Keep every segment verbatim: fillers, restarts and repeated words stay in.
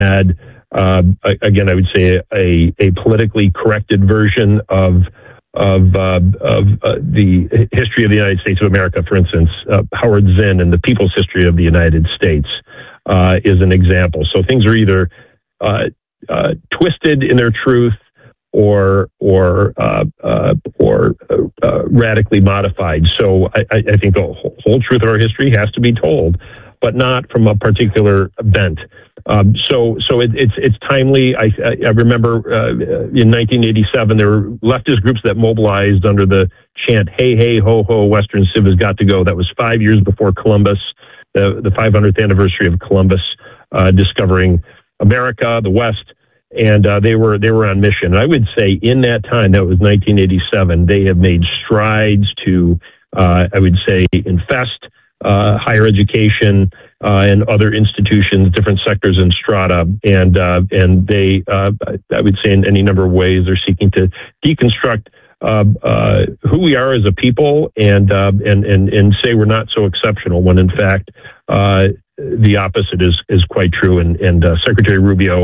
had, uh, again, I would say a, a politically corrected version of of uh, of uh, the history of the United States of America. For instance, uh, Howard Zinn and the People's History of the United States uh, is an example. So things are either uh, uh, twisted in their truth or or uh, uh, or uh, radically modified. So I, I think the whole truth of our history has to be told, but not from a particular bent. Um, so, so it, it's it's timely. I, I remember uh, in nineteen eighty-seven there were leftist groups that mobilized under the chant "Hey, hey, ho, ho, Western Civ has got to go." That was five years before Columbus, the the five hundredth anniversary of Columbus uh, discovering America, the West, and uh, they were they were on mission. And I would say in that time, that was nineteen eighty-seven, they have made strides to, uh, I would say, infest uh, higher education. Uh, and other institutions, different sectors and strata, and uh, and they, uh, I would say, in any number of ways, they're seeking to deconstruct uh, uh, who we are as a people, and uh, and and and say we're not so exceptional. When in fact, uh, the opposite is is quite true. And and uh, Secretary Rubio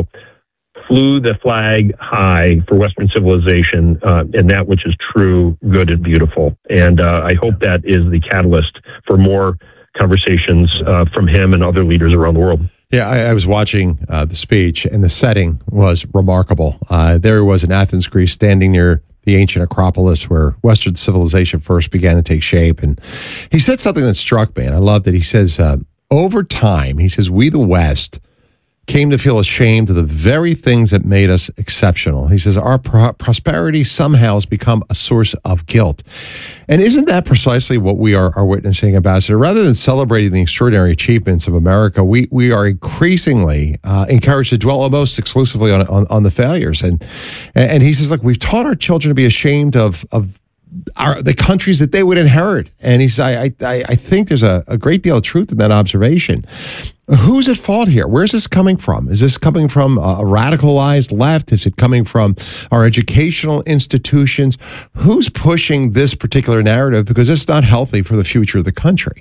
flew the flag high for Western civilization uh, and that which is true, good, and beautiful. And uh, I hope that is the catalyst for more conversations uh, from him and other leaders around the world. Yeah, I, I was watching uh, the speech, and the setting was remarkable. Uh, there was in Athens, Greece, standing near the ancient Acropolis where Western civilization first began to take shape. And he said something that struck me, and I loved it. He says, uh, over time, he says, we, the West, came to feel ashamed of the very things that made us exceptional. He says, our pro- prosperity somehow has become a source of guilt. And isn't that precisely what we are, are witnessing, Ambassador? Rather than celebrating the extraordinary achievements of America, we, we are increasingly uh, encouraged to dwell almost exclusively on, on, on the failures. And, and he says, look, we've taught our children to be ashamed of, of Our, the countries that they would inherit. And he's, I, I, I think there's a, a great deal of truth in that observation. Who's at fault here? Where's this coming from? Is this coming from a radicalized left? Is it coming from our educational institutions? Who's pushing this particular narrative? Because it's not healthy for the future of the country.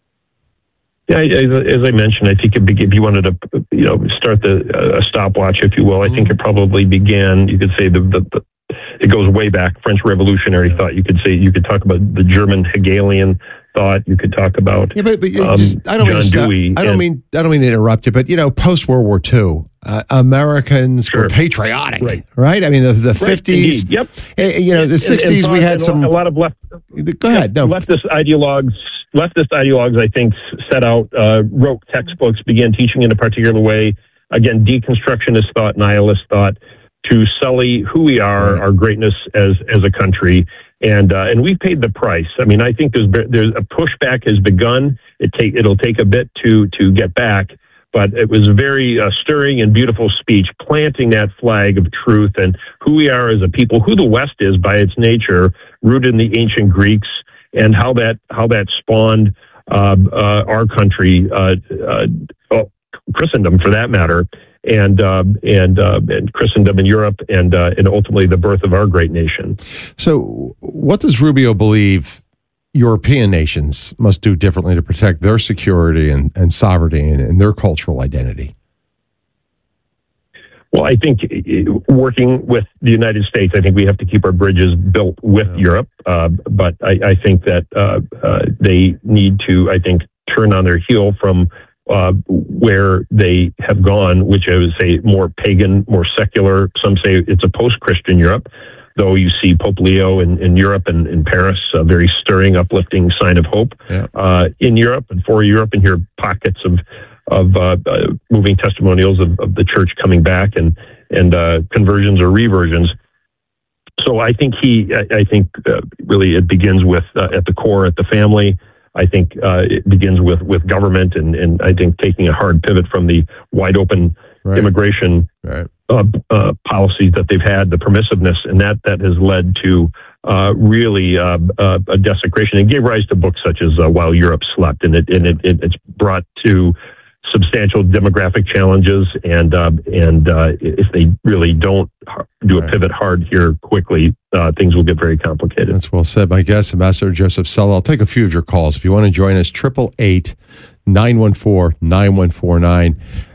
Yeah, as, as I mentioned, I think if you wanted to, you know, start the uh, stopwatch, if you will, I think it probably began. You could say the, the, the it goes way back. French Revolutionary yeah. thought. You could say you could talk about the German Hegelian thought. You could talk about. Yeah, but, but um, just, I don't John mean to, Dewey. I don't and, mean I don't mean to interrupt you, but you know, post World War Two, uh, Americans sure. were patriotic, right? right? I mean, the the fifties. Right, yep. Uh, you know, the sixties. We had some a lot of left. Go ahead. No, leftist ideologues. Leftist ideologues, I think, set out, uh, wrote textbooks, began teaching in a particular way. Again, deconstructionist thought, nihilist thought, to sully who we are, our greatness as as a country, and uh, and we've paid the price. I mean, I think there's there's a pushback has begun. It take it'll take a bit to to get back, but it was a very uh, stirring and beautiful speech, planting that flag of truth and who we are as a people, who the West is by its nature, rooted in the ancient Greeks, and how that how that spawned uh, uh, our country, uh, uh, oh, Christendom for that matter. And, uh, and uh, and Christendom in Europe, and uh, and ultimately the birth of our great nation. So, what does Rubio believe European nations must do differently to protect their security and, and sovereignty and, and their cultural identity? Well, I think working with the United States, I think we have to keep our bridges built with yeah. Europe. Uh, but I, I think that uh, uh, they need to, I think, turn on their heel from Uh, where they have gone, which I would say more pagan, more secular. Some say it's a post-Christian Europe, though you see Pope Leo in, in Europe and in Paris, a very stirring, uplifting sign of hope yeah. uh, in Europe and for Europe, and hear pockets of of uh, uh, moving testimonials of, of the church coming back and and uh, conversions or reversions. So I think he, I, I think uh, really it begins with uh, at the core, at the family. I think uh, it begins with, with government, and, and I think taking a hard pivot from the wide open right. immigration right. Uh, uh, policies that they've had, the permissiveness, and that that has led to uh, really uh, uh, a desecration. It gave rise to books such as uh, While Europe Slept, and it and it, it it's brought to substantial demographic challenges, and uh, and uh, if they really don't do a right. pivot hard here quickly, uh, things will get very complicated. That's well said. My guest, Ambassador Joseph Sella. I'll take a few of your calls if you want to join us. Triple eight nine one four nine one four nine.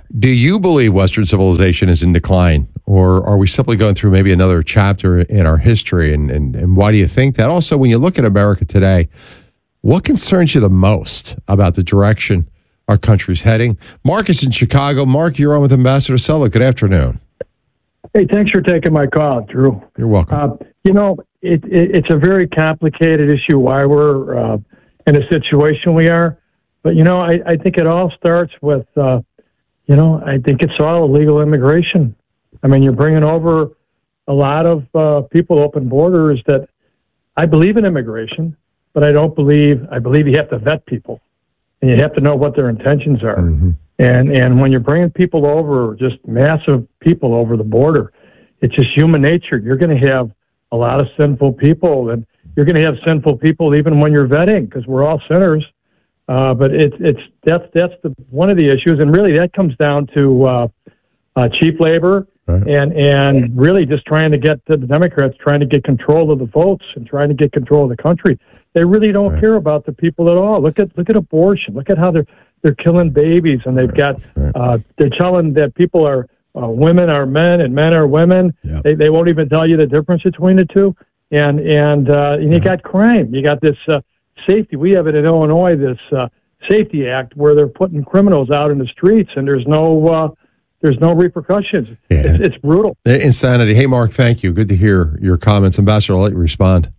Do you believe Western civilization is in decline, or are we simply going through maybe another chapter in our history? And, and, and why do you think that? Also, when you look at America today, what concerns you the most about the direction our country's heading? Mark is in Chicago. Mark, you're on with Ambassador Sullivan. Good afternoon. Hey, thanks for taking my call, Drew. You're welcome. Uh, you know, it, it, it's a very complicated issue why we're uh, in a situation we are. But, you know, I, I think it all starts with, uh, you know, I think it's all illegal immigration. I mean, you're bringing over a lot of uh, people, open borders that I believe in immigration, but I don't believe, I believe you have to vet people and you have to know what their intentions are. Mm-hmm. And and when you're bringing people over, just massive people over the border, it's just human nature. You're going to have a lot of sinful people, and you're going to have sinful people even when you're vetting, because we're all sinners. Uh, but it's it's that's that's the one of the issues, and really that comes down to uh, uh, cheap labor, right. and and really just trying to get the Democrats trying to get control of the votes and trying to get control of the country. They really don't right. care about the people at all. Look at look at abortion. Look at how they're they're killing babies, and they've got uh, they're telling that people are uh, women are men and men are women. Yep. They they won't even tell you the difference between the two. And and uh, and you got crime. You got this. Uh, Safety. We have it in Illinois, this uh, Safety Act, where they're putting criminals out in the streets, and there's no uh, there's no repercussions. Yeah. It's, it's brutal. Insanity. Hey, Mark, thank you. Good to hear your comments. Ambassador, I'll let you respond.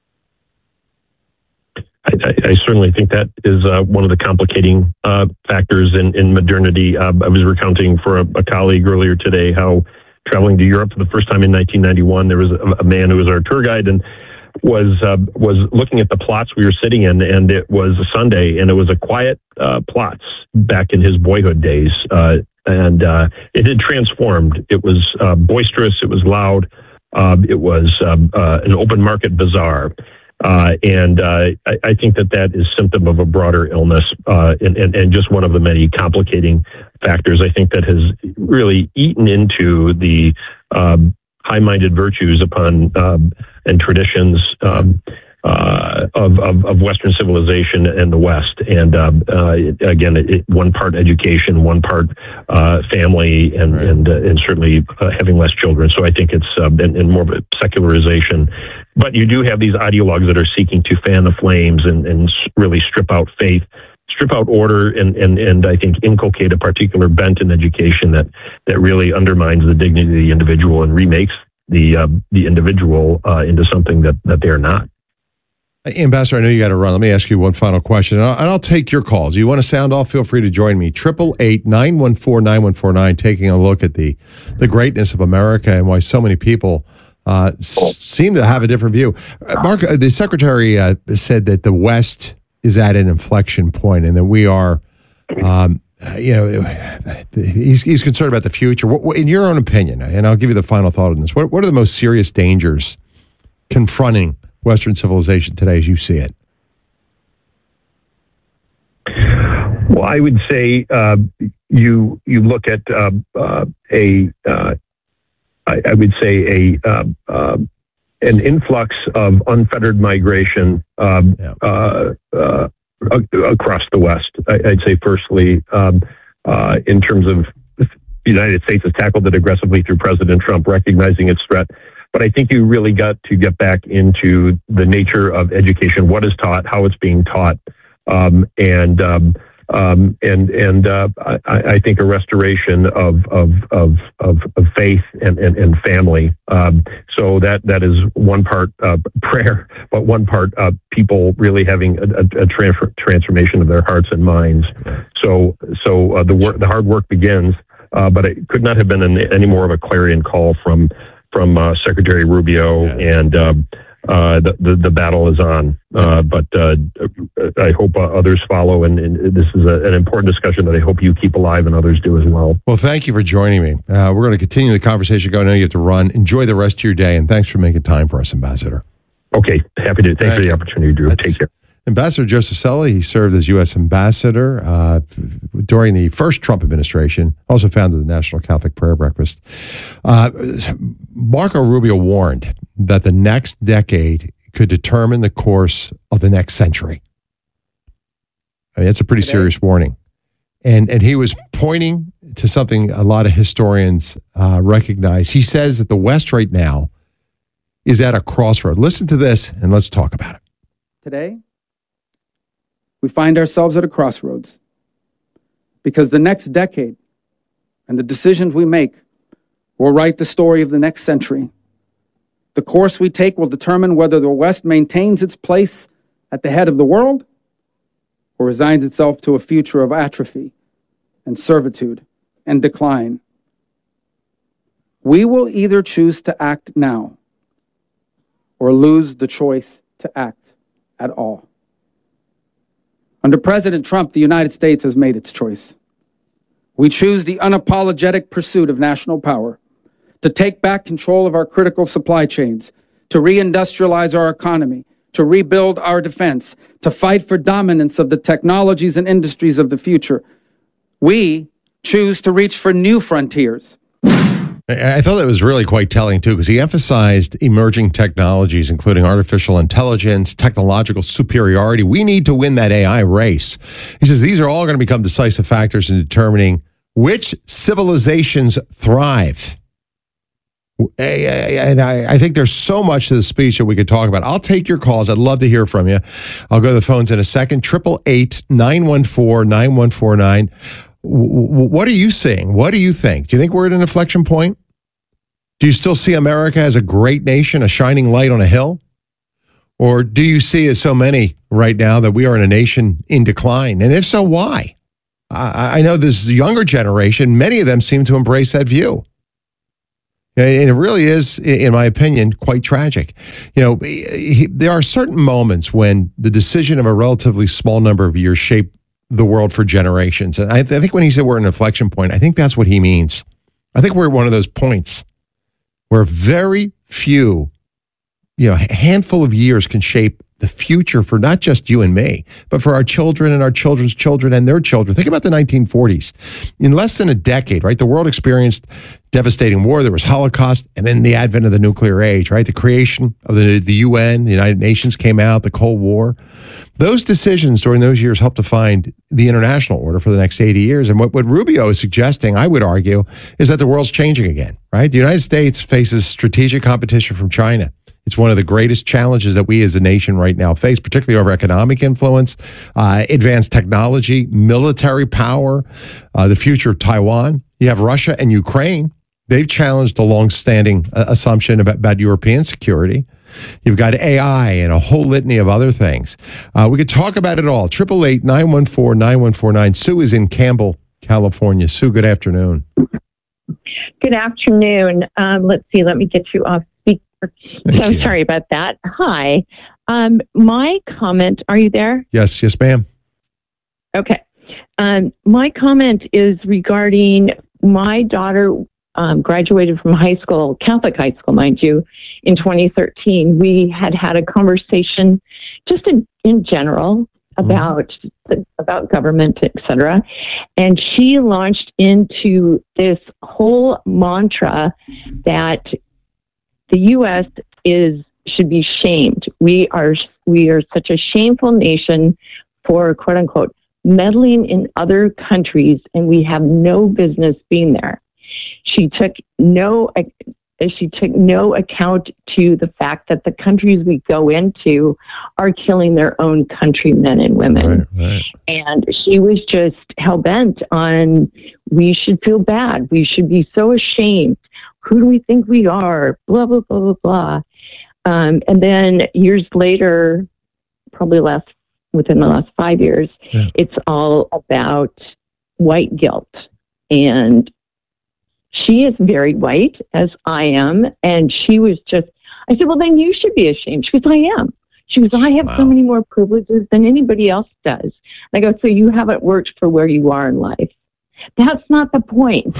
I, I, I certainly think that is uh, one of the complicating uh, factors in, in modernity. Uh, I was recounting for a, a colleague earlier today how traveling to Europe for the first time in nineteen ninety-one, there was a, a man who was our tour guide, and was uh, was looking at the plots we were sitting in, and it was a Sunday, and it was a quiet uh, plots back in his boyhood days, uh, and uh, it had transformed. It was uh, boisterous, it was loud, uh, it was um, uh, an open market bazaar, uh, and uh, I, I think that that is symptom of a broader illness, uh, and, and, and just one of the many complicating factors I think that has really eaten into the um, high-minded virtues upon um, and traditions um, uh, of, of, of Western civilization and the West. And um, uh, again, it, one part education, one part uh, family, and right. and, uh, and certainly uh, having less children. So I think it's uh, and, and more of a secularization. But you do have these ideologues that are seeking to fan the flames and, and really strip out faith, strip out order, and, and, and I think inculcate a particular bent in education that, that really undermines the dignity of the individual and remakes the uh, the individual uh, into something that, that they're not. Ambassador, I know you got to run. Let me ask you one final question, and I'll, and I'll take your calls. You want to sound off, feel free to join me. eight eight eight, nine one four, nine one four nine, taking a look at the, the greatness of America and why so many people uh, s- seem to have a different view. Uh, Mark, uh, the Secretary uh, said that the West is at an inflection point and that we are, um, you know, he's, he's concerned about the future. What, in your own opinion, and I'll give you the final thought on this, what, what are the most serious dangers confronting Western civilization today as you see it? Well, I would say uh, you you look at uh, uh, a, uh, I, I would say a uh, uh, an influx of unfettered migration um, yeah. uh, uh, across the West. I, I'd say, firstly, um, uh, in terms of the United States has tackled it aggressively through President Trump, recognizing its threat. But I think you really got to get back into the nature of education, what is taught, how it's being taught, um, and um, um, and and uh, I, I think a restoration of of of of, of faith and and, and family. Um, so that that is one part uh, prayer, but one part uh, people really having a, a, a transfer, transformation of their hearts and minds. So so uh, the work, the hard work begins, uh, but it could not have been an, any more of a clarion call from. from uh, Secretary Rubio, yeah. and uh, uh, the, the the battle is on. Uh, but uh, I hope uh, others follow, and, and this is a, an important discussion that I hope you keep alive and others do as well. Well, thank you for joining me. Uh, we're going to continue the conversation going. I know you have to run. Enjoy the rest of your day, and thanks for making time for us, Ambassador. Okay, happy to. Thanks thank for the opportunity, Drew. That's, Take care. Ambassador Joseph Sully, he served as U S ambassador uh, during the first Trump administration, also founded the National Catholic Prayer Breakfast. Uh, Marco Rubio warned that the next decade could determine the course of the next century. I mean, that's a pretty serious warning. And, and he was pointing to something a lot of historians uh, recognize. He says that the West right now is at a crossroad. Listen to this and let's talk about it. Today, we find ourselves at a crossroads because the next decade and the decisions we make will write the story of the next century. The course we take will determine whether the West maintains its place at the head of the world or resigns itself to a future of atrophy and servitude and decline. We will either choose to act now or lose the choice to act at all. Under President Trump, the United States has made its choice. We choose the unapologetic pursuit of national power, to take back control of our critical supply chains, to reindustrialize our economy, to rebuild our defense, to fight for dominance of the technologies and industries of the future. We choose to reach for new frontiers. I thought that was really quite telling, too, because he emphasized emerging technologies, including artificial intelligence, technological superiority. We need to win that A I race. He says these are all going to become decisive factors in determining which civilizations thrive. And I, I think there's so much to the speech that we could talk about. I'll take your calls. I'd love to hear from you. I'll go to the phones in a second. eight eight eight, nine one four, nine one four nine. What are you seeing? What do you think? Do you think we're at an inflection point? Do you still see America as a great nation, a shining light on a hill? Or do you see, as so many right now, that we are in a nation in decline? And if so, why? I, I know this younger generation, many of them seem to embrace that view. And it really is, in my opinion, quite tragic. You know, he, there are certain moments when the decision of a relatively small number of years shape the world for generations. And I, I think when he said we're at an inflection point, I think that's what he means. I think we're at one of those points where very few, you know, a handful of years can shape the future for not just you and me, but for our children and our children's children and their children. Think about the nineteen forties. In less than a decade, right, the world experienced devastating war. There was Holocaust, and then the advent of the nuclear age, right? The creation of the, the U N, the United Nations came out, the Cold War. Those decisions during those years helped define the international order for the next eighty years. And what, what Rubio is suggesting, I would argue, is that the world's changing again, right? The United States faces strategic competition from China. It's one of the greatest challenges that we as a nation right now face, particularly over economic influence, uh, advanced technology, military power, uh, the future of Taiwan. You have Russia and Ukraine. They've challenged a longstanding uh, assumption about, about European security. You've got A I and a whole litany of other things. Uh, we could talk about it all. eight eight eight, nine one four, nine one four nine. Sue is in Campbell, California. Sue, good afternoon. Good afternoon. Um, let's see. Let me get you off speaker. Thank so you. sorry about that. Hi. Um, my comment, are you there? Yes, yes, ma'am. Okay. Um, my comment is regarding my daughter um, graduated from high school, Catholic high school, mind you, in twenty thirteen. We had had a conversation just in, in general about mm-hmm. about government, et cetera. And she launched into this whole mantra that the U S is should be shamed. We are we are such a shameful nation for, quote unquote, meddling in other countries, and we have no business being there. She took no she took no account to the fact that the countries we go into are killing their own countrymen and women. Right, right. And she was just hell-bent on, we should feel bad. We should be so ashamed. Who do we think we are? Blah, blah, blah, blah, blah. Um, and then years later, probably last within the last five years, yeah. It's all about white guilt. And she is very white, as I am. And she was just, I said, well, then you should be ashamed. She goes, I am. She goes, I have wow. so many more privileges than anybody else does. I go, so you haven't worked for where you are in life. That's not the point.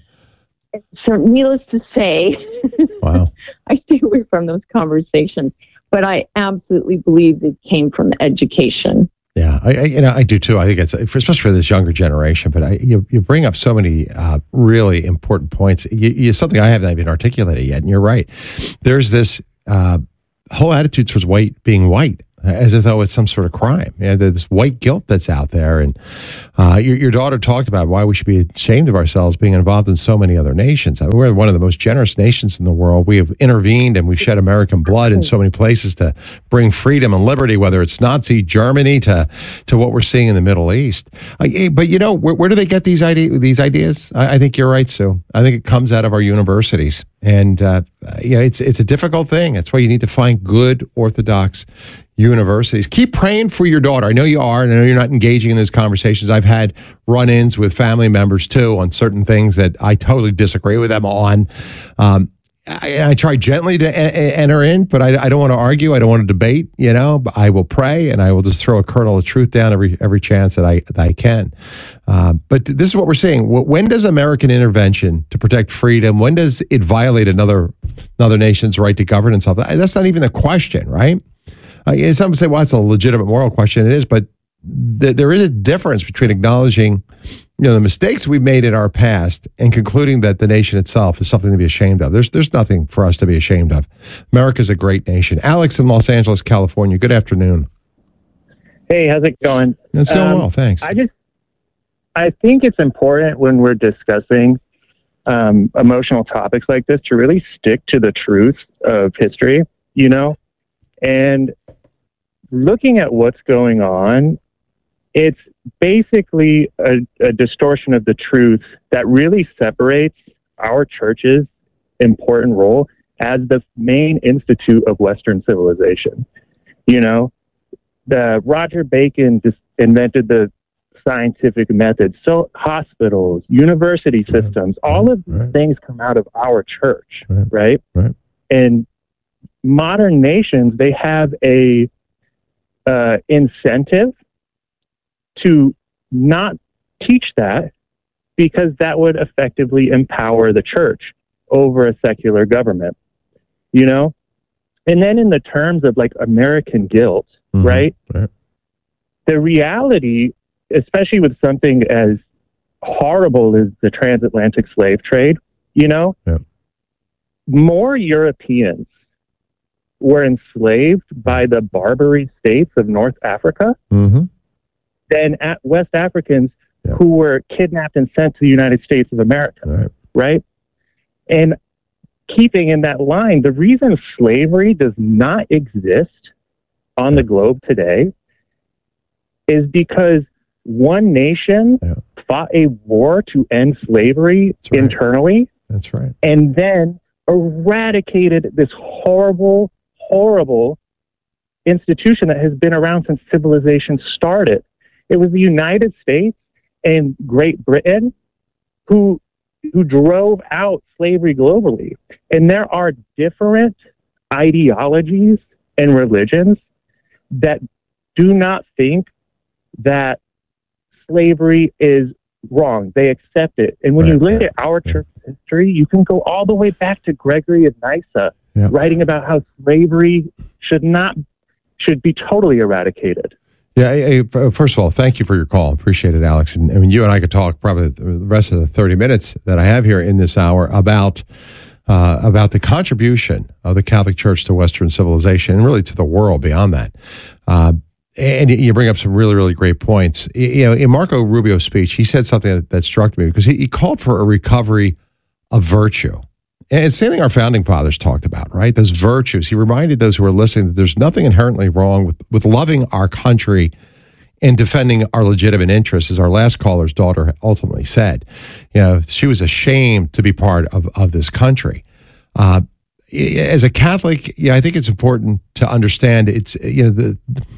So needless to say, wow. I stay away from those conversations. But I absolutely believe it came from education. Yeah, I, I you know I do too. I think it's especially for this younger generation. But I, you you bring up so many uh, really important points. You, you something I haven't even articulated yet, and you're right. There's this uh, whole attitude towards white being white. as if though it's some sort of crime. You know, there's white guilt that's out there. And uh, your, your daughter talked about why we should be ashamed of ourselves being involved in so many other nations. I mean, we're one of the most generous nations in the world. We have intervened and we've shed American blood in so many places to bring freedom and liberty, whether it's Nazi Germany to to what we're seeing in the Middle East. Uh, but, you know, where, where do they get these, idea, these ideas? I, I think you're right, Sue. I think it comes out of our universities. And, uh, you know, it's, it's a difficult thing. That's why you need to find good Orthodox universities. Keep praying for your daughter. I know you are, and I know you're not engaging in those conversations. I've had run-ins with family members, too, on certain things that I totally disagree with them on. Um, I, I try gently to a- enter in, but I, I don't want to argue. I don't want to debate, you know. But I will pray, and I will just throw a kernel of truth down every every chance that I that I can. Uh, but th- this is what we're seeing. When does American intervention to protect freedom, when does it violate another another nation's right to govern and stuff? That's not even the question, right? Uh, some say, well, it's a legitimate moral question. It is, but th- there is a difference between acknowledging, you know, the mistakes we've made in our past and concluding that the nation itself is something to be ashamed of. There's there's nothing for us to be ashamed of. America's a great nation. Alex in Los Angeles, California. Good afternoon. Hey, how's it going? It's going um, well, thanks. I just, I think it's important when we're discussing um, emotional topics like this to really stick to the truth of history, you know, and looking at what's going on, it's basically a, a distortion of the truth that really separates our church's important role as the main institute of Western civilization. You know, the Roger Bacon just invented the scientific method. So hospitals, university systems, right, all of these right. things come out of our church, right? right? right. And modern nations, they have a uh, incentive to not teach that because that would effectively empower the church over a secular government, you know? And then in the terms of like American guilt, mm-hmm. right? right? The reality, especially with something as horrible as the transatlantic slave trade, you know, yeah. more Europeans were enslaved by the Barbary states of North Africa mm-hmm. than at West Africans yeah. who were kidnapped and sent to the United States of America, right. right? And keeping in that line, the reason slavery does not exist on the globe today is because one nation yeah. fought a war to end slavery That's right. internally. That's right. And then eradicated this horrible, horrible institution that has been around since civilization started. It was the United States and Great Britain who who drove out slavery globally. And there are different ideologies and religions that do not think that slavery is wrong. They accept it. And when right, you look right, at our yeah. church history, you can go all the way back to Gregory of Nyssa, yeah. writing about how slavery should not, should be totally eradicated. Yeah, I, I, first of all, thank you for your call. Appreciate it, Alex. And I mean, you and I could talk probably the rest of the thirty minutes that I have here in this hour about uh, about the contribution of the Catholic Church to Western civilization and really to the world beyond that. Uh, and you bring up some really, really great points. You know, in Marco Rubio's speech, he said something that, that struck me because he, he called for a recovery of virtue. And it's the same thing our founding fathers talked about, right? Those virtues. He reminded those who are listening that there's nothing inherently wrong with, with loving our country and defending our legitimate interests, as our last caller's daughter ultimately said. You know, she was ashamed to be part of, of this country. Uh, as a Catholic, yeah, I think it's important to understand it's, you know, the,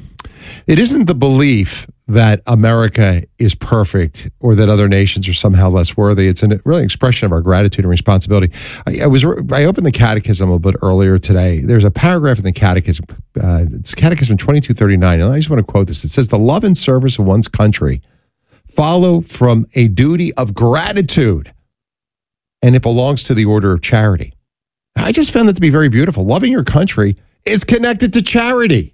it isn't the belief that America is perfect or that other nations are somehow less worthy. It's a really expression of our gratitude and responsibility. I, I was I opened the Catechism a bit earlier today. There's a paragraph in the Catechism. Uh, it's Catechism twenty-two thirty-nine, and I just want to quote this. It says, "The love and service of one's country follow from a duty of gratitude, and it belongs to the order of charity." I just found that to be very beautiful. Loving your country is connected to charity.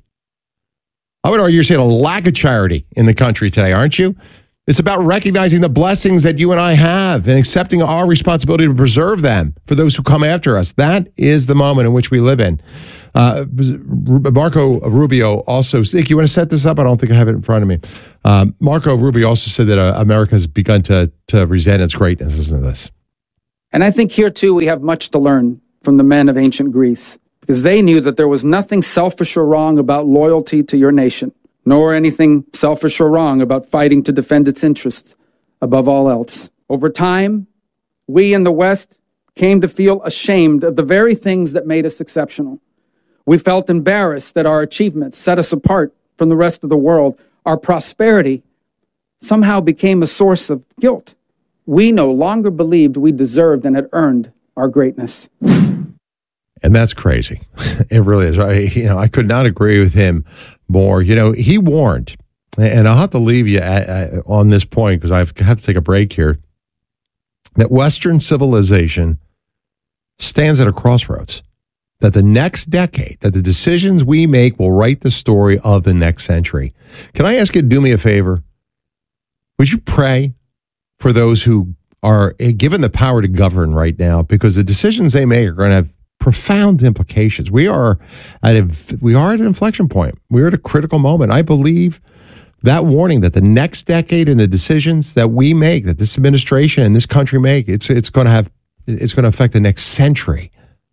I would argue you're seeing a lack of charity in the country today, aren't you? It's about recognizing the blessings that you and I have and accepting our responsibility to preserve them for those who come after us. That is the moment in which we live in. Uh, Marco Rubio also, Nick, you want to set this up? I don't think I have it in front of me. Um, Marco Rubio also said that uh, America has begun to, to resent its greatness, isn't this? And I think here, too, we have much to learn from the men of ancient Greece, because they knew that there was nothing selfish or wrong about loyalty to your nation, nor anything selfish or wrong about fighting to defend its interests above all else. Over time, we in the West came to feel ashamed of the very things that made us exceptional. We felt embarrassed that our achievements set us apart from the rest of the world. Our prosperity somehow became a source of guilt. We no longer believed we deserved and had earned our greatness. And that's crazy. It really is. I, you know, I could not agree with him more. You know, he warned, and I'll have to leave you at, at, on this point because I have to take a break here, that Western civilization stands at a crossroads. That the next decade, that the decisions we make will write the story of the next century. Can I ask you to do me a favor? Would you pray for those who are given the power to govern right now? Because the decisions they make are going to have profound implications. We are at a, we are at an inflection point. We're at a critical moment. I believe that warning that the next decade and the decisions that we make, that this administration and this country make, it's it's going to have it's going to affect the next century.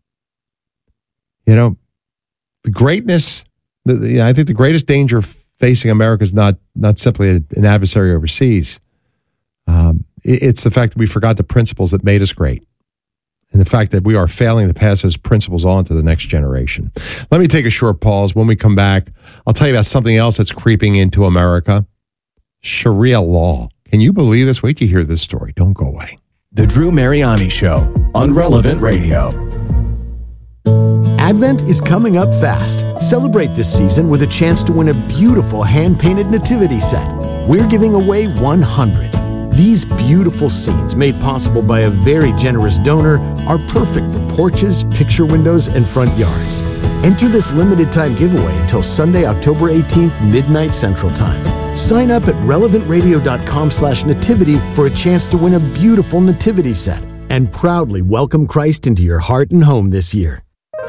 You know, the greatness, the, the, I think the greatest danger facing America is not, not simply a, an adversary overseas. Um, it, it's the fact that we forgot the principles that made us great. And the fact that we are failing to pass those principles on to the next generation. Let me take a short pause. When we come back, I'll tell you about something else that's creeping into America. Sharia law. Can you believe this? Wait till you hear this story. Don't go away. The Drew Mariani Show on Relevant Radio. Advent is coming up fast. Celebrate this season with a chance to win a beautiful hand-painted nativity set. We're giving away one hundred. These beautiful scenes, made possible by a very generous donor, are perfect for porches, picture windows, and front yards. Enter this limited-time giveaway until Sunday, October eighteenth, midnight Central Time. Sign up at relevantradio.com slash nativity for a chance to win a beautiful nativity set and proudly welcome Christ into your heart and home this year.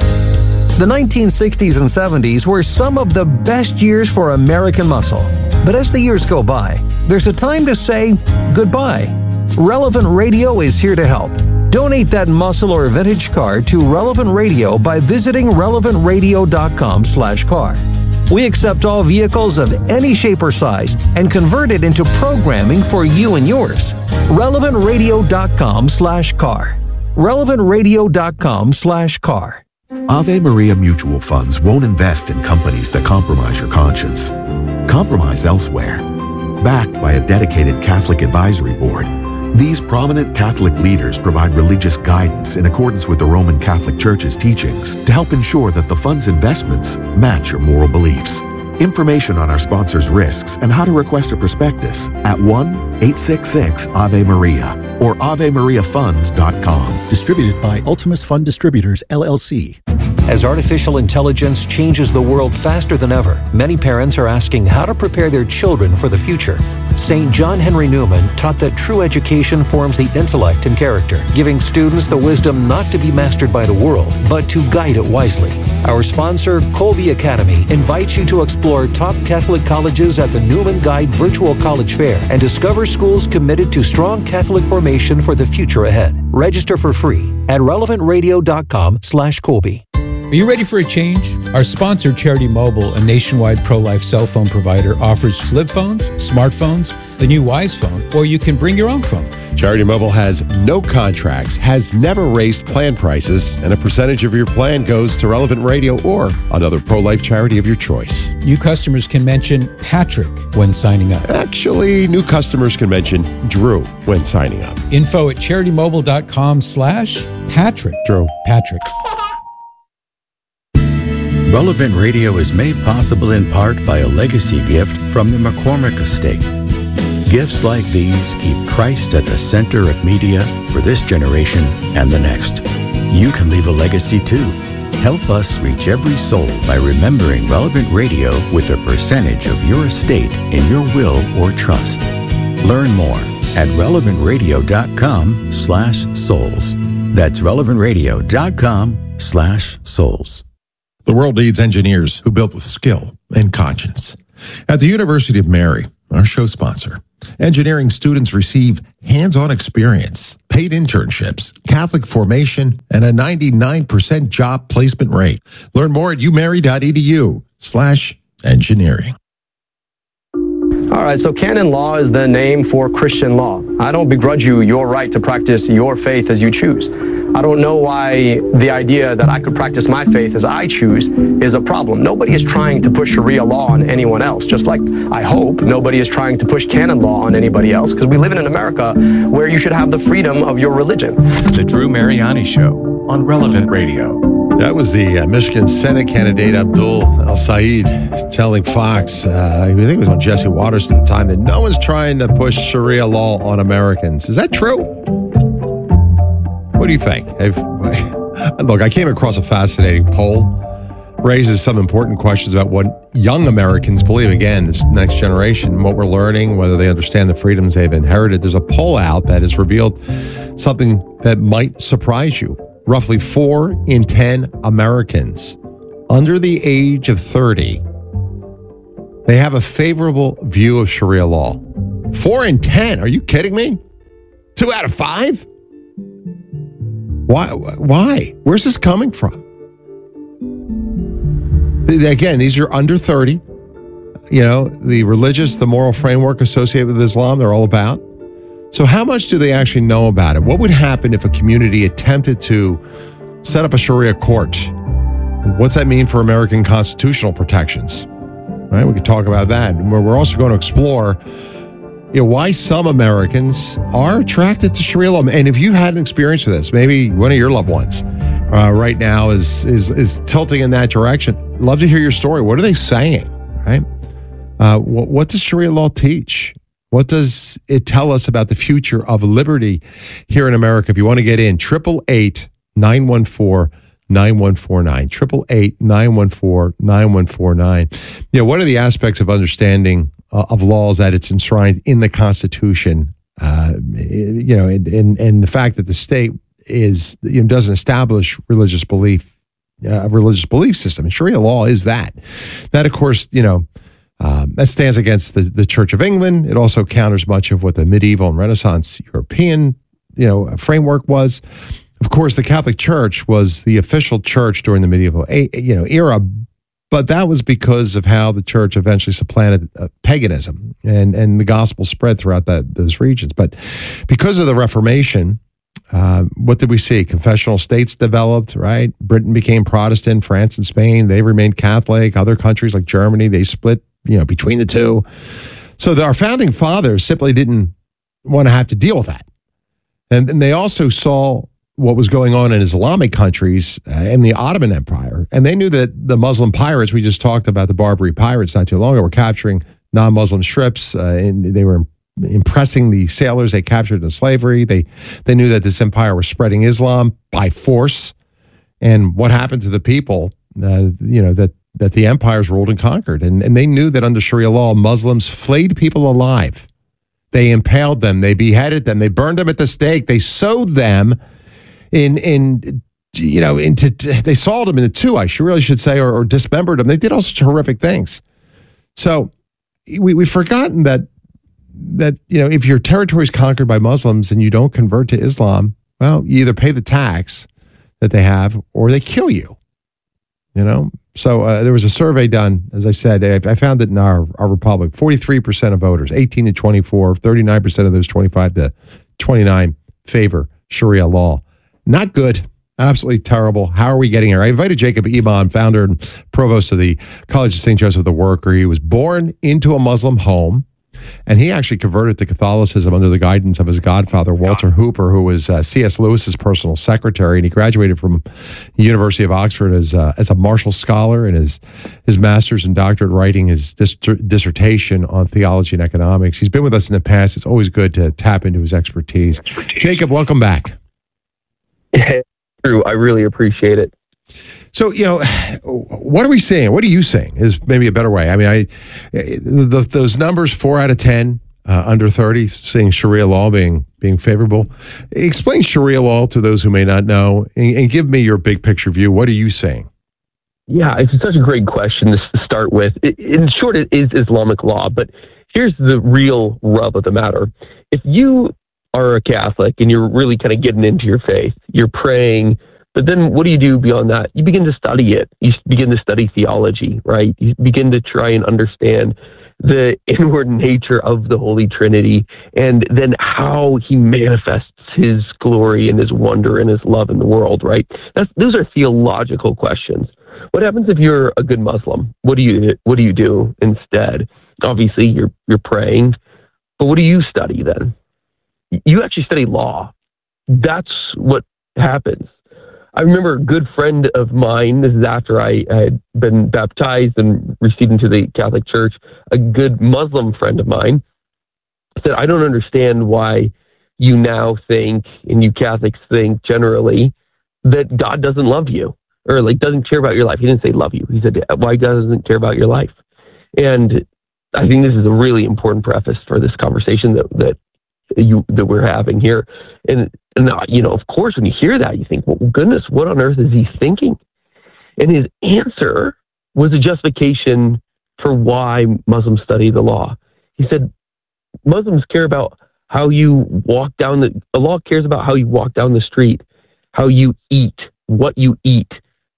The nineteen sixties and seventies were some of the best years for American muscle. But as the years go by, there's a time to say goodbye. Relevant Radio is here to help. Donate that muscle or vintage car to Relevant Radio by visiting relevantradio.com slash car. We accept all vehicles of any shape or size and convert it into programming for you and yours. relevantradio.com slash car. relevantradio.com slash car. Ave Maria Mutual Funds won't invest in companies that compromise your conscience. Compromise elsewhere. Backed by a dedicated Catholic advisory board, these prominent Catholic leaders provide religious guidance in accordance with the Roman Catholic Church's teachings to help ensure that the fund's investments match your moral beliefs. Information on our sponsors' risks and how to request a prospectus at one eight six six Ave Maria or ave maria funds dot com. Distributed by Ultimus Fund Distributors, L L C. As artificial intelligence changes the world faster than ever, many parents are asking how to prepare their children for the future. Saint John Henry Newman taught that true education forms the intellect and character, giving students the wisdom not to be mastered by the world, but to guide it wisely. Our sponsor, Colby Academy, invites you to explore top Catholic colleges at the Newman Guide Virtual College Fair and discover schools committed to strong Catholic formation for the future ahead. Register for free at relevantradio.com slash Colby. Are you ready for a change? Our sponsor, Charity Mobile, a nationwide pro-life cell phone provider, offers flip phones, smartphones, the new Wise phone, or you can bring your own phone. Charity Mobile has no contracts, has never raised plan prices, and a percentage of your plan goes to Relevant Radio or another pro-life charity of your choice. New customers can mention Patrick when signing up. Actually, new customers can mention Drew when signing up. Info at charitymobile.com slash Patrick. Drew. Patrick. Relevant Radio is made possible in part by a legacy gift from the McCormick Estate. Gifts like these keep Christ at the center of media for this generation and the next. You can leave a legacy too. Help us reach every soul by remembering Relevant Radio with a percentage of your estate in your will or trust. Learn more at relevantradio.com slash souls. That's relevantradio.com slash souls. The world needs engineers who build with skill and conscience. At the University of Mary, our show sponsor, engineering students receive hands-on experience, paid internships, Catholic formation, and a ninety-nine percent job placement rate. Learn more at umary.edu slash engineering. All right, so canon law is the name for Christian law. I don't begrudge you your right to practice your faith as you choose. I don't know why the idea that I could practice my faith as I choose is a problem. Nobody is trying to push Sharia law on anyone else, just like I hope nobody is trying to push canon law on anybody else, because we live in an America where you should have the freedom of your religion. The Drew Mariani Show on Relevant Radio. That was the uh, Michigan Senate candidate Abdul El-Sayed telling Fox, uh, I think it was on Jesse Waters at the time, that no one's trying to push Sharia law on Americans. Is that true? What do you think? I've, look, I came across a fascinating poll. Raises some important questions about what young Americans believe. Again, this next generation, what we're learning, whether they understand the freedoms they've inherited. There's a poll out that has revealed something that might surprise you. Roughly four in ten Americans under the age of thirty, they have a favorable view of Sharia law. Four in ten? Are you kidding me? Two out of five? Why? Why? Where's this coming from? Again, these are under thirty. You know, the religious, the moral framework associated with Islam, they're all about. So how much do they actually know about it? What would happen if a community attempted to set up a Sharia court? What's that mean for American constitutional protections? Right? We could talk about that. We're also going to explore, you know, why some Americans are attracted to Sharia law. And if you had an experience with this, maybe one of your loved ones uh, right now is, is is tilting in that direction. Love to hear your story. What are they saying? Right? Uh, what, what does Sharia law teach? What does it tell us about the future of liberty here in America? If you want to get in, eight eight eight, nine one four, nine one four nine. eight eight eight, nine one four, nine one four nine. You know, one of the aspects of understanding uh, of laws that it's enshrined in the Constitution, uh, you know, and, and, and the fact that the state is, you know, doesn't establish religious belief, uh, a religious belief system. And Sharia law is that. That, of course, you know, Um, that stands against the, the Church of England. It also counters much of what the medieval and Renaissance European, you know, framework was. Of course, the Catholic Church was the official church during the medieval, you know, era, but that was because of how the church eventually supplanted uh, paganism, and and the gospel spread throughout that those regions. But because of the Reformation, uh, what did we see? Confessional states developed, right? Britain became Protestant, France and Spain, they remained Catholic. Other countries like Germany, they split, you know, between the two. So the, our founding fathers simply didn't want to have to deal with that. And, and they also saw what was going on in Islamic countries uh, in the Ottoman Empire. And they knew that the Muslim pirates, we just talked about the Barbary pirates not too long ago, were capturing non-Muslim ships. Uh, and they were impressing the sailors they captured in slavery. They, they knew that this empire was spreading Islam by force. And what happened to the people, uh, you know, that that the empires ruled and conquered. And, and they knew that under Sharia law, Muslims flayed people alive. They impaled them. They beheaded them. They burned them at the stake. They sewed them in, in you know, into, they sawed them into two, I should, really should say, or, or dismembered them. They did all sorts of horrific things. So we, we've forgotten that, that, you know, if your territory is conquered by Muslims and you don't convert to Islam, well, you either pay the tax that they have or they kill you, you know? So uh, there was a survey done, as I said, I, I found it in our, our republic, forty-three percent of voters, eighteen to twenty-four, thirty-nine percent of those twenty-five to twenty-nine favor Sharia law. Not good. Absolutely terrible. How are we getting here? I invited Jacob Iman, founder and provost of the College of Saint Joseph the Worker. He was born into a Muslim home, and he actually converted to Catholicism under the guidance of his godfather, Walter Hooper, who was uh, C S Lewis's personal secretary, and he graduated from the University of Oxford as, uh, as a Marshall Scholar, and his, his master's and doctorate writing his dis- dissertation on theology and economics. He's been with us in the past. It's always good to tap into his expertise. expertise. Jacob, welcome back. Yeah, Drew, I really appreciate it. So, you know, what are we seeing? What are you seeing is maybe a better way. I mean, I the, those numbers, four out of ten uh, under thirty, seeing Sharia law being being favorable. Explain Sharia law to those who may not know, and, and give me your big picture view. What are you seeing? Yeah, it's such a great question to start with. In short, it is Islamic law, but here's the real rub of the matter. If you are a Catholic and you're really kind of getting into your faith, you're praying, but then what do you do beyond that? You begin to study it. You begin to study theology, right? You begin to try and understand the inward nature of the Holy Trinity and then how he manifests his glory and his wonder and his love in the world, right? That's, those are theological questions. What happens if you're a good Muslim? What do you what do you do instead? Obviously, you're you're praying, but what do you study then? You actually study law. That's what happens. I remember a good friend of mine, this is after I had been baptized and received into the Catholic Church, a good Muslim friend of mine said, I don't understand why you now think, and you Catholics think generally, that God doesn't love you or like doesn't care about your life. He didn't say love you. He said, why God doesn't care about your life? And I think this is a really important preface for this conversation that, that you that we're having here. And, and, you know, of course, when you hear that, you think, well, goodness, what on earth is he thinking? And his answer was a justification for why Muslims study the law. He said, Muslims care about how you walk down the, the law cares about how you walk down the street, how you eat, what you eat,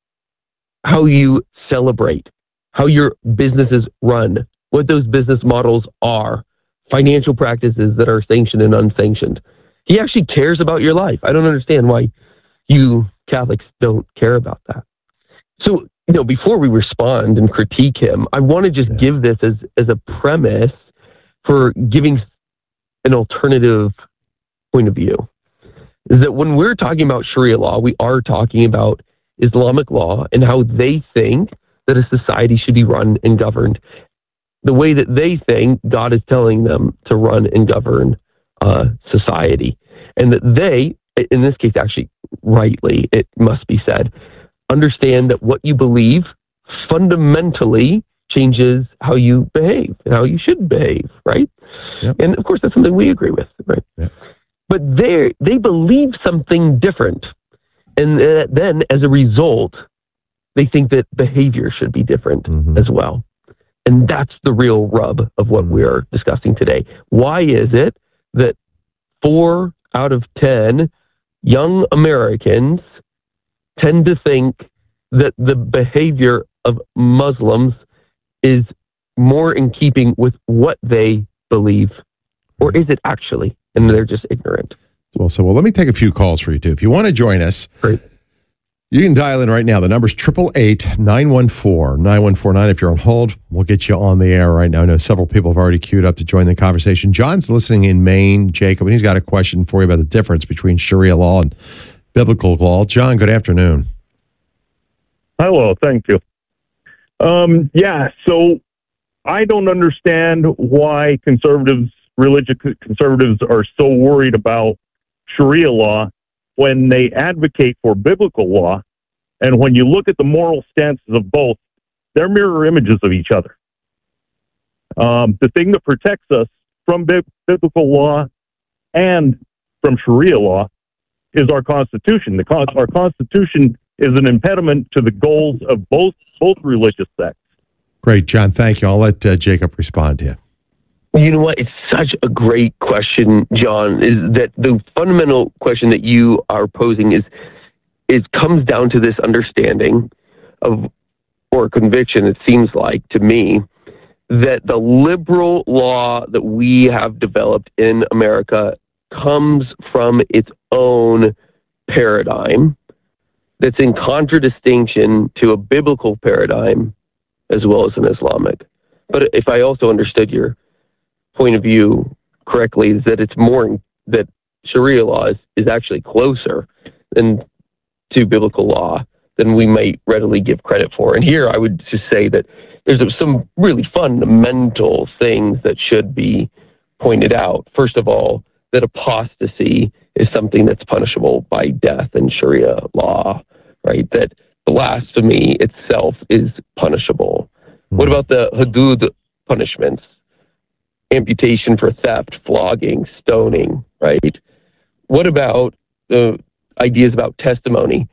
how you celebrate, how your businesses run, what those business models are, financial practices that are sanctioned and unsanctioned. He actually cares about your life. I don't understand why you Catholics don't care about that. So, you know, before we respond and critique him, I want to just yeah. give this as, as a premise for giving an alternative point of view. Is that when we're talking about Sharia law, we are talking about Islamic law and how they think that a society should be run and governed the way that they think God is telling them to run and govern uh, society. And that they, in this case, actually rightly, it must be said, understand that what you believe fundamentally changes how you behave and how you should behave, right? Yep. And of course, that's something we agree with, right? Yep. But they they believe something different. And uh, then, as a result, they think that behavior should be different mm-hmm. as well. And that's the real rub of what mm-hmm. we're discussing today. Why is it that four out of ten young Americans tend to think that the behavior of Muslims is more in keeping with what they believe? Or is it actually? And they're just ignorant. Well, so well, let me take a few calls for you, too. If you want to join us, Great. You can dial in right now. The number's eight eight eight, nine one four, nine one four nine. If you're on hold, we'll get you on the air right now. I know several people have already queued up to join the conversation. John's listening in Maine, Jacob, and he's got a question for you about the difference between Sharia law and biblical law. John, good afternoon. Hello, thank you. Um, yeah, so I don't understand why conservatives, religious conservatives, are so worried about Sharia law when they advocate for biblical law. And when you look at the moral stances of both, they're mirror images of each other. Um, the thing that protects us from bi- biblical law and from Sharia law is our Constitution. The con- our Constitution is an impediment to the goals of both both religious sects. Great, John. Thank you. I'll let uh, Jacob respond to you. You know what? It's such a great question, John, is that the fundamental question that you are posing is, is comes down to this understanding of, or conviction, it seems like to me, that the liberal law that we have developed in America comes from its own paradigm that's in contradistinction to a biblical paradigm as well as an Islamic. But if I also understood your point of view correctly, is that it's more that Sharia law is, is actually closer than to biblical law than we might readily give credit for. And here I would just say that there's some really fundamental things that should be pointed out. First of all, that apostasy is something that's punishable by death in Sharia law, right? That blasphemy itself is punishable. Mm-hmm. What about the hudud punishments? Amputation for theft, flogging, stoning, right? What about the ideas about testimony?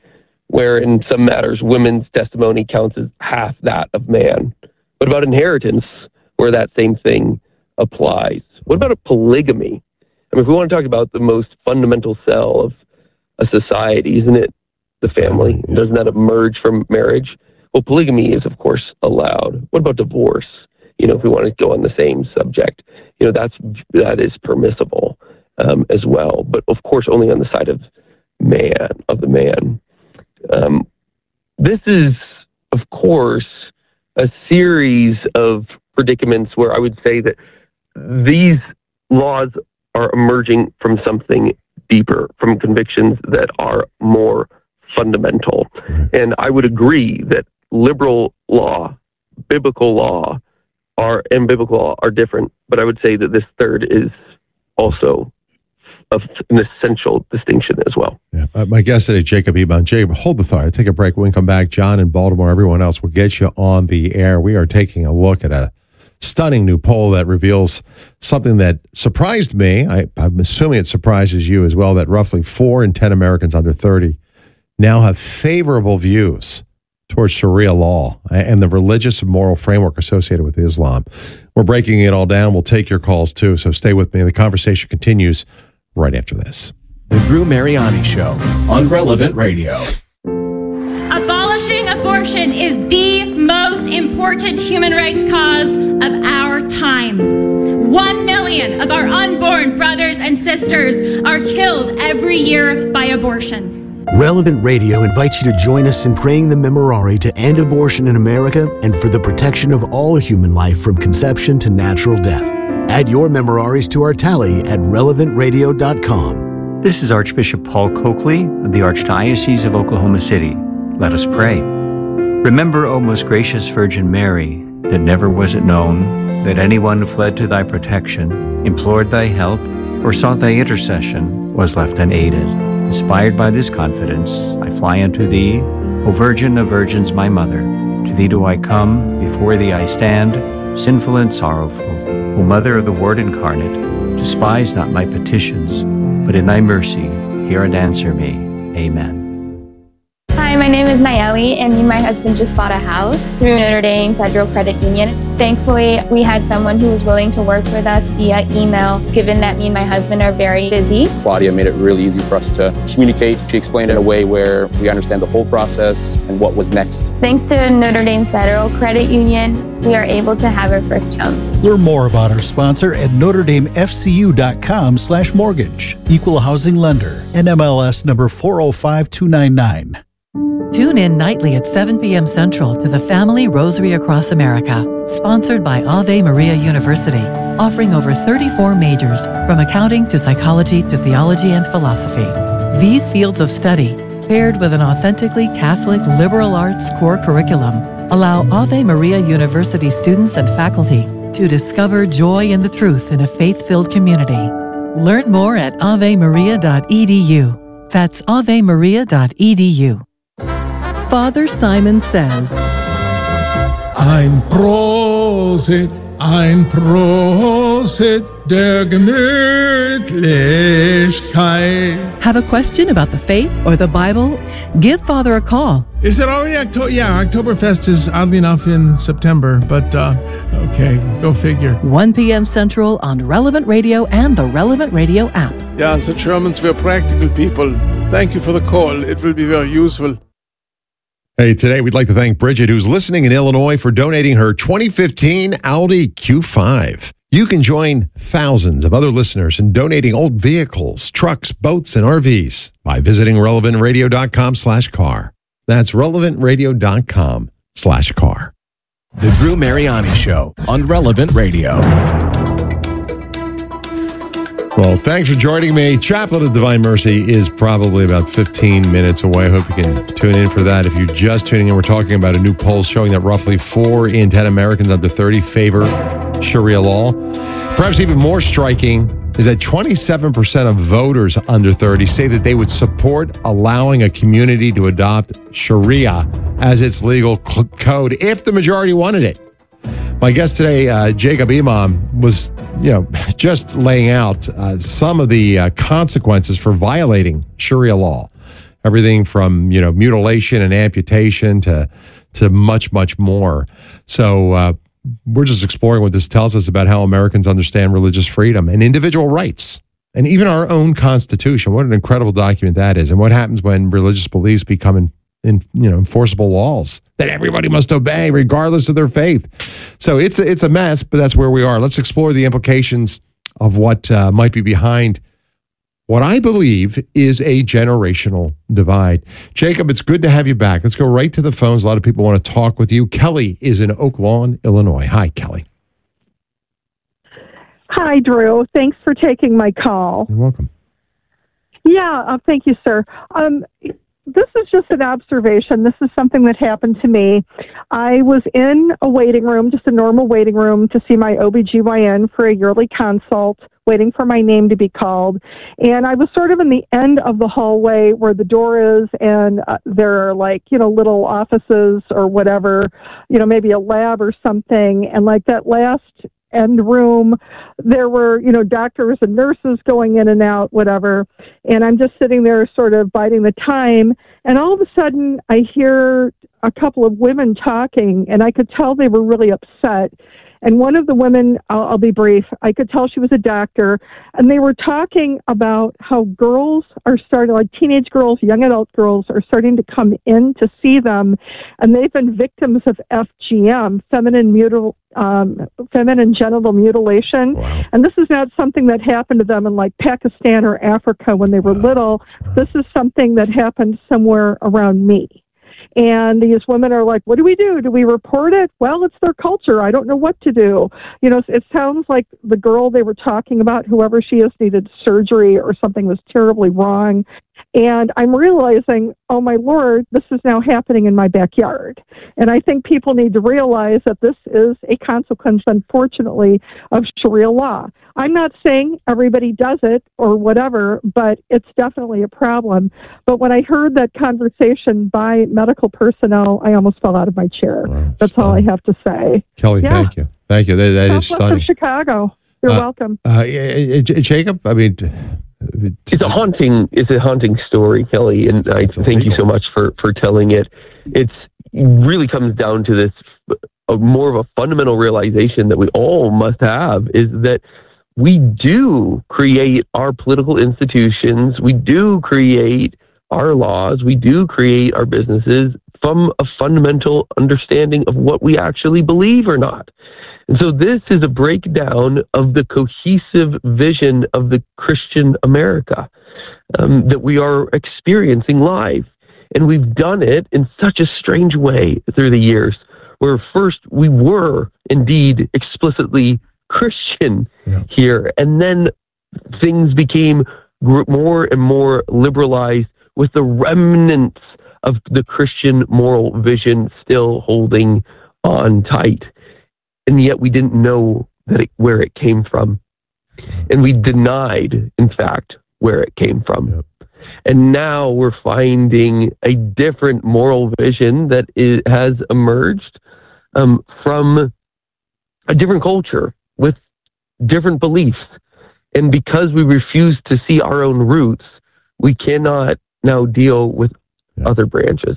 where in some matters women's testimony counts as half that of man? What about inheritance, where that same thing applies? What about a polygamy? I mean, if we want to talk about the most fundamental cell of a society, isn't it the family? Doesn't that emerge from marriage? Well, polygamy is, of course, allowed. What about divorce? You know, if we want to go on the same subject, you know, that's that is permissible um, as well. But of course, only on the side of man, of the man. Um, this is, of course, a series of predicaments where I would say that these laws are emerging from something deeper, from convictions that are more fundamental. And I would agree that liberal law, biblical law, are and biblical law are different, but I would say that this third is also of an essential distinction as well. Yeah. Uh, my guest today, Jacob Ebon. Jacob, hold the thought. Take a break. When we come back, John in Baltimore, everyone else will get you on the air. We are taking a look at a stunning new poll that reveals something that surprised me. I, I'm assuming it surprises you as well, that roughly four in ten Americans under thirty now have favorable views towards Sharia law and the religious and moral framework associated with Islam. We're breaking it all down. We'll take your calls too, so stay with me. The conversation continues right after this. The Drew Mariani Show on Relevant Radio. Abolishing abortion is the most important human rights cause of our time. One million of our unborn brothers and sisters are killed every year by abortion. Relevant Radio invites you to join us in praying the Memorare to end abortion in America and for the protection of all human life from conception to natural death. Add your Memoraries to our tally at relevant radio dot com. This is Archbishop Paul Coakley of the Archdiocese of Oklahoma City. Let us pray. Remember, O most gracious Virgin Mary, that never was it known that anyone who fled to thy protection, implored thy help, or sought thy intercession was left unaided. Inspired by this confidence, I fly unto thee, O Virgin of Virgins, my Mother. To thee do I come, before thee I stand, sinful and sorrowful. O Mother of the Word incarnate, despise not my petitions, but in thy mercy hear and answer me. Amen. Hi, my name is Nayeli, and me and my husband just bought a house through Notre Dame Federal Credit Union. Thankfully, we had someone who was willing to work with us via email, given that me and my husband are very busy. Claudia made it really easy for us to communicate. She explained it in a way where we understand the whole process and what was next. Thanks to Notre Dame Federal Credit Union, we are able to have our first home. Learn more about our sponsor at notre dame f c u dot com slash mortgage. Equal housing lender. N M L S number four oh five two nine nine. Tune in nightly at seven p.m. Central to the Family Rosary Across America, sponsored by Ave Maria University, offering over thirty-four majors, from accounting to psychology to theology and philosophy. These fields of study, paired with an authentically Catholic liberal arts core curriculum, allow Ave Maria University students and faculty to discover joy in the truth in a faith-filled community. Learn more at ave maria dot e d u. That's ave maria dot e d u. Father Simon says, Ein Prosit, ein Prosit der Gemütlichkeit. Have a question about the faith or the Bible? Give Father a call. Is it already October? Yeah, Oktoberfest is oddly enough in September, but uh, okay, go figure. one p.m. Central on Relevant Radio and the Relevant Radio app. Yeah, the Germans were practical people. Thank you for the call. It will be very useful. Hey, today we'd like to thank Bridget, who's listening in Illinois, for donating her twenty fifteen Audi Q five. You can join thousands of other listeners in donating old vehicles, trucks, boats, and R Vs by visiting relevant radio dot com slash car. That's relevant radio dot com slash car. The Drew Mariani Show on Relevant Radio. Well, thanks for joining me. Chaplet of Divine Mercy is probably about fifteen minutes away. I hope you can tune in for that. If you're just tuning in, we're talking about a new poll showing that roughly four in ten Americans under thirty favor Sharia law. Perhaps even more striking is that twenty-seven percent of voters under thirty say that they would support allowing a community to adopt Sharia as its legal cl- code if the majority wanted it. My guest today, uh, Jacob Imam, was, you know, just laying out uh, some of the uh, consequences for violating Sharia law. everything from, you know, mutilation and amputation to to much, much more. So uh, we're just exploring what this tells us about how Americans understand religious freedom and individual rights, and even our own Constitution. What an incredible document that is, and what happens when religious beliefs become in, in you know enforceable laws that everybody must obey regardless of their faith. So it's it's a mess, but that's where we are. Let's explore the implications of what uh, might be behind what I believe is a generational divide. Jacob, it's good to have you back. Let's go right to the phones. A lot of people want to talk with you. Kelly is in Oak Lawn, Illinois. Hi, Kelly. Hi, Drew. Thanks for taking my call. You're welcome. Yeah, uh, thank you, sir. Um, this is just an observation. This is something that happened to me. I was in a waiting room, just a normal waiting room, to see my O B G Y N for a yearly consult, waiting for my name to be called. And I was sort of in the end of the hallway where the door is, and uh, there are like, you know, little offices or whatever, you know, maybe a lab or something. And like that last end room, there were, you know, doctors and nurses going in and out, whatever. And I'm just sitting there sort of biding the time. And all of a sudden I hear a couple of women talking, and I could tell they were really upset. And one of the women, I'll, I'll be brief, I could tell she was a doctor, and they were talking about how girls are starting, like teenage girls, young adult girls, are starting to come in to see them, and they've been victims of F G M, feminine mutil, um, feminine genital mutilation. Wow. And this is not something that happened to them in like Pakistan or Africa when they were wow. little. This is something that happened somewhere around me. And these women are like, what do we do? Do we report it? Well, it's their culture. I don't know what to do. You know, it sounds like the girl they were talking about, whoever she is, needed surgery or something was terribly wrong. And I'm realizing, oh my Lord, this is now happening in my backyard. And I think people need to realize that this is a consequence, unfortunately, of Sharia law. I'm not saying everybody does it or whatever, but it's definitely a problem. But when I heard that conversation by medical personnel, I almost fell out of my chair. Wow, That's stunning. all I have to say. Kelly, yeah. thank you. Thank you. That, that is stunning. From Chicago. You're uh, welcome. Uh, Jacob, I mean... It's a haunting, it's a haunting story, Kelly, and I thank you so much for, for telling it. It's it really comes down to this, a, more of a fundamental realization that we all must have, is that we do create our political institutions, we do create our laws, we do create our businesses from a fundamental understanding of what we actually believe or not. And so this is a breakdown of the cohesive vision of the Christian America um, that we are experiencing live. And we've done it in such a strange way through the years, where first we were indeed explicitly Christian yeah. here, and then things became gr- more and more liberalized with the remnants of the Christian moral vision still holding on tight. And yet we didn't know that it, where it came from. And we denied, in fact, where it came from. Yep. And now we're finding a different moral vision that is, has emerged um, from a different culture with different beliefs. And because we refuse to see our own roots, we cannot now deal with yep. other branches.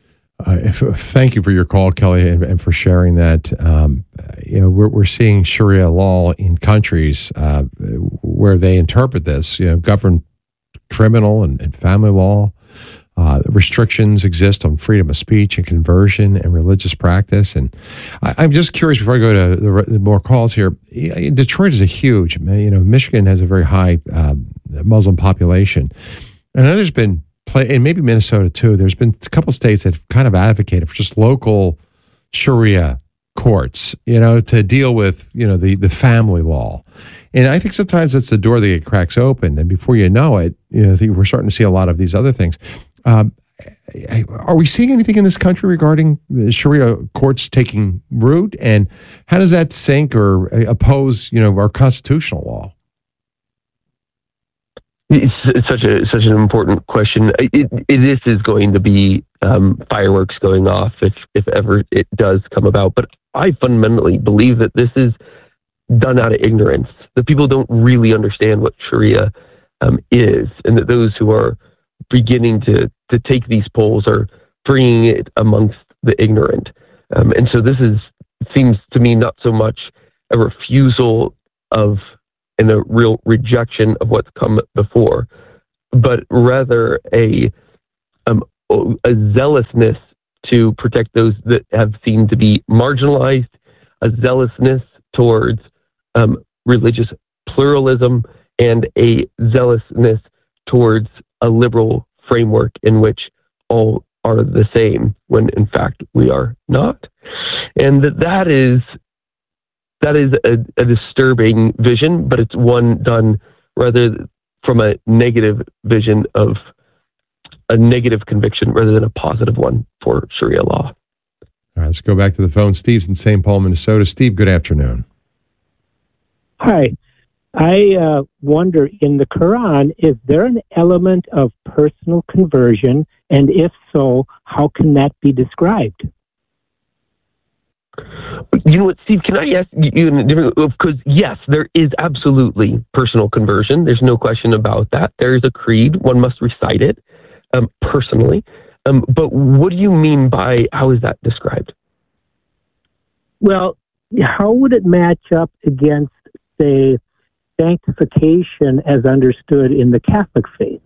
Uh, if, thank you for your call, Kelly, and, and for sharing that. Um, you know, we're we're seeing Sharia law in countries uh, where they interpret this, you know, govern criminal and, and family law. Uh, restrictions exist on freedom of speech and conversion and religious practice. And I, I'm just curious, before I go to the, the more calls here, Detroit is a huge, you know, Michigan has a very high um, Muslim population. And I know there's been Play, and maybe Minnesota too, there's been a couple states that have kind of advocated for just local Sharia courts, you know, to deal with, you know, the, the family law. And I think sometimes that's the door that cracks open. And before you know it, you know, we're starting to see a lot of these other things. Um, are we seeing anything in this country regarding the Sharia courts taking root? And how does that sync or oppose, you know, our constitutional law? It's, it's such a such an important question. It, it, this is going to be um, fireworks going off if if ever it does come about. But I fundamentally believe that this is done out of ignorance. That people don't really understand what Sharia um, is, and that those who are beginning to to take these polls are bringing it amongst the ignorant. Um, and so this is seems to me not so much a refusal of and a real rejection of what's come before, but rather a um, a zealousness to protect those that have seemed to be marginalized, a zealousness towards um, religious pluralism, and a zealousness towards a liberal framework in which all are the same, when in fact we are not. And that that is that is a, a disturbing vision, but it's one done rather from a negative vision of a negative conviction rather than a positive one for Sharia law. All right, let's go back to the phone. Steve's in Saint Paul, Minnesota. Steve, good afternoon. Hi. I uh, wonder, in the Quran, is there an element of personal conversion? And if so, how can that be described? You know what, Steve, can I ask you in a different, because yes, there is absolutely personal conversion. There's no question about that. There is a creed. One must recite it um, personally. Um, but what do you mean by, how is that described? Well, how would it match up against, say, sanctification as understood in the Catholic faith?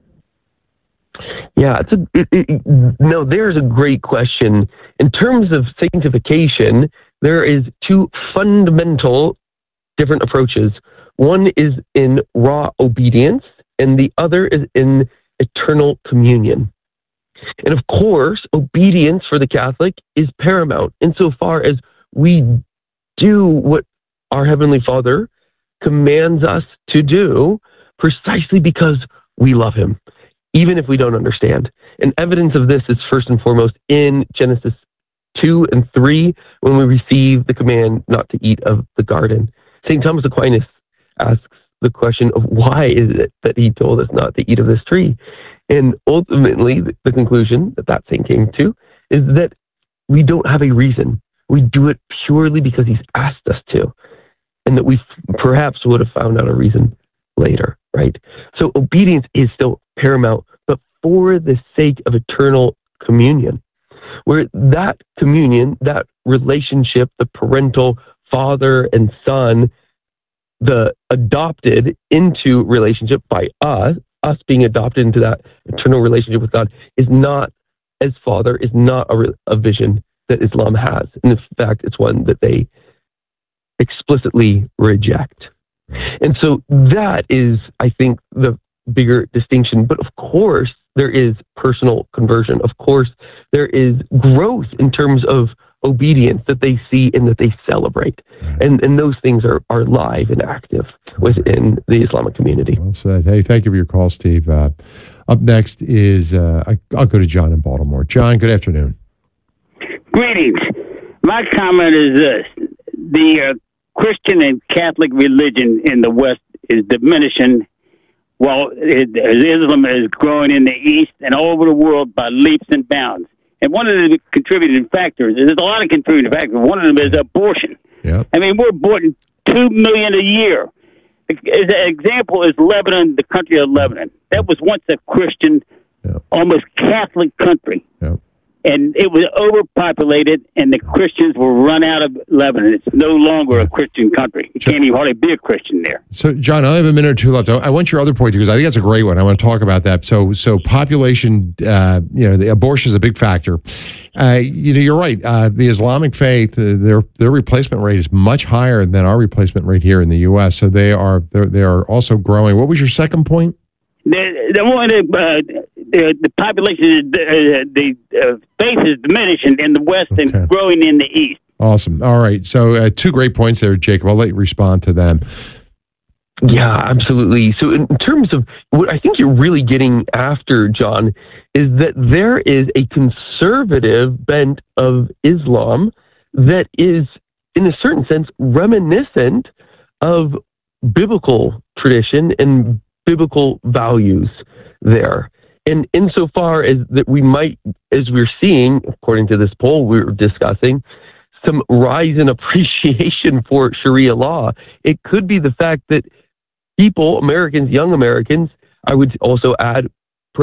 Yeah, it's a, it, it, no, there's a great question. In terms of sanctification, there is two fundamental different approaches. One is in raw obedience, and the other is in eternal communion. And of course, obedience for the Catholic is paramount insofar as we do what our Heavenly Father commands us to do precisely because we love Him, even if we don't understand. And evidence of this is first and foremost in Genesis two and three, when we receive the command not to eat of the garden. Saint Thomas Aquinas asks the question of why is it that he told us not to eat of this tree? And ultimately, the conclusion that that saint came to is that we don't have a reason. We do it purely because he's asked us to, and that we f- perhaps would have found out a reason later, right? So obedience is still paramount, but for the sake of eternal communion, where that communion, that relationship, the parental father and son, the adopted into relationship by us, us being adopted into that eternal relationship with God, is not, as father, is not a, re- a vision that Islam has. And in fact, it's one that they explicitly reject. And so that is, I think, the bigger distinction. But of course, there is personal conversion. Of course, there is growth in terms of obedience that they see and that they celebrate. And and those things are, are live and active within the Islamic community. Well said. Hey, thank you for your call, Steve. Uh, up next is, uh, I, I'll go to John in Baltimore. John, good afternoon. Greetings. My comment is this. The uh, Christian and Catholic religion in the West is diminishing, while it, Islam is growing in the East and all over the world by leaps and bounds. And one of the contributing factors, there's a lot of contributing factors, one of them is abortion. Yep. I mean, we're aborting two million a year. As an example is Lebanon, the country of Lebanon. That was once a Christian, yep. almost Catholic country. Yep. And it was overpopulated, and the Christians were run out of Lebanon. It's no longer a Christian country. You can't even hardly be a Christian there. So, John, I have a minute or two left. I, I want your other point, because I think that's a great one. I want to talk about that. So, so population, uh, you know, the abortion is a big factor. Uh, you know, you're right. Uh, the Islamic faith, uh, their their replacement rate is much higher than our replacement rate here in the U S. So they are they are also growing. What was your second point? The, the one, uh, the, the population, uh, the uh, faith is diminishing in the West okay. and growing in the East. Awesome. All right. So uh, two great points there, Jacob. I'll let you respond to them. Yeah, absolutely. So in terms of what I think you're really getting after, John, is that there is a conservative bent of Islam that is, in a certain sense, reminiscent of biblical tradition and biblical values there. And insofar as that we might, as we're seeing, according to this poll we were discussing, some rise in appreciation for Sharia law, it could be the fact that people, Americans, young Americans, I would also add perhaps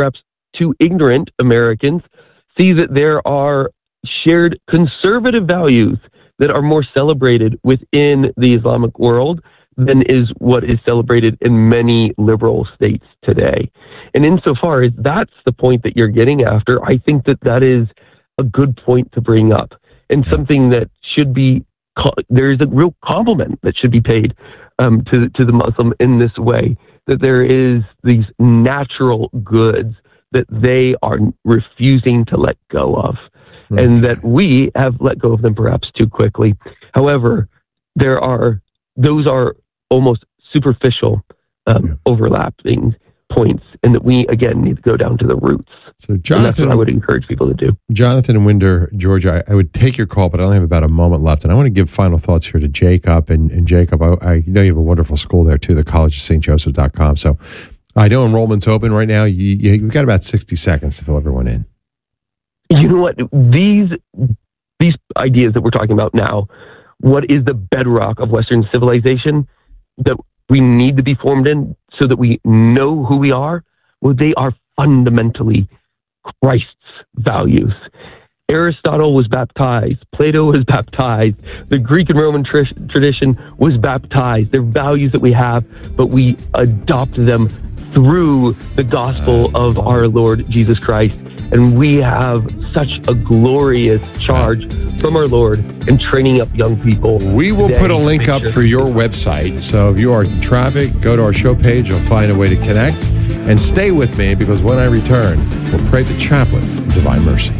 to ignorant Americans see that there are shared conservative values that are more celebrated within the Islamic world than is what is celebrated in many liberal states today. And insofar as that's the point that you're getting after, I think that that is a good point to bring up and something that should be, there's a real compliment that should be paid um, to, to the Muslim in this way, that there is these natural goods that they are refusing to let go of, right, and that we have let go of them perhaps too quickly. However, there are, those are almost superficial um, yeah. overlapping points, and that we, again, need to go down to the roots. So Jonathan, and that's what I would encourage people to do. Jonathan in Winder, Georgia, I, I would take your call, but I only have about a moment left, and I want to give final thoughts here to Jacob. And, and Jacob, I, I know you have a wonderful school there, too, the college of Saint Joseph dot com. So I know enrollment's open right now. You, you, you've got about sixty seconds to fill everyone in. You know what? These, these ideas that we're talking about now, what is the bedrock of Western civilization that we need to be formed in so that we know who we are? Well, they are fundamentally Christ's values. Aristotle was baptized. Plato was baptized. The Greek and Roman tr- tradition was baptized. They're values that we have, but we adopt them through the gospel of our Lord Jesus Christ. And we have such a glorious charge from our Lord in training up young people. We will put a link up for your website. So if you are in traffic, go to our show page. You'll find a way to connect. And stay with me, because when I return, we'll pray the chaplet of Divine Mercy.